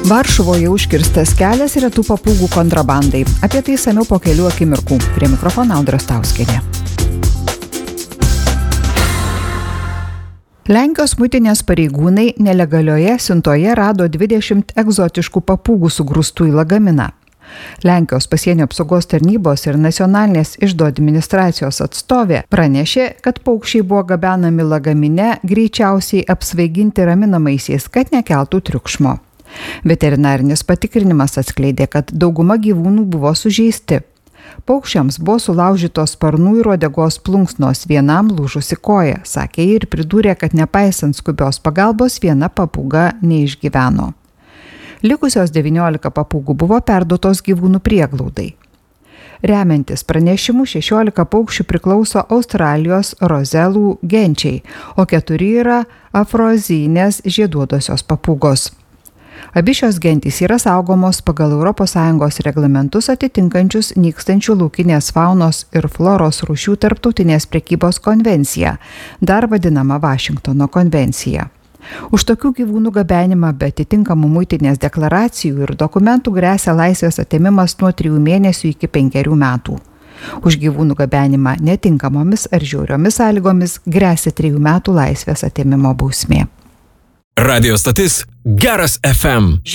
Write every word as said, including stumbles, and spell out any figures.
Varšuvoje užkirstas kelias retų papūgų kontrabandai. Apie tai išsamiau po kelių akimirkų. Prie mikrofono Audra Stauskienė. Lenkijos muitinės pareigūnai nelegalioje siuntoje rado dvidešimt egzotiškų papūgų sugrūstų į lagaminą. Lenkijos pasienio apsaugos tarnybos ir nacionalinės iždo administracijos atstovė pranešė, kad paukščiai buvo gabenami lagamine greičiausiai apsvaiginti raminamaisiais, kad nekeltų triukšmo. Veterinarinis patikrinimas atskleidė, kad dauguma gyvūnų buvo sužeisti. Paukščiams buvo sulaužytos sparnų ir uodegos plunksnos, vienam lūžusi koja, sakė ir pridūrė, kad nepaisant skubios pagalbos viena papūga neišgyveno. Likusios devyniolika papūgų buvo perduotos gyvūnų prieglaudai. Remiantis pranešimu, šešiolika paukščių priklauso Australijos rozelų genčiai, o keturi yra afroazinės žieduotosios papūgos. Abi šios gentys yra saugomos pagal Europos Sąjungos reglamentus atitinkančius nykstančių laukinės faunos ir floros rūšių tarptautinės prekybos konvenciją, dar vadinama Vašingtono konvencija. Už tokių gyvūnų gabenimą be atitinkamų muitinės deklaracijų ir dokumentų gresia laisvės atėmimas nuo trijų mėnesių iki penkerių metų. Už gyvūnų gabenimą netinkamomis ar žiauriomis sąlygomis gresia trijų metų laisvės atėmimo bausmė. Radio stotis Geras F M.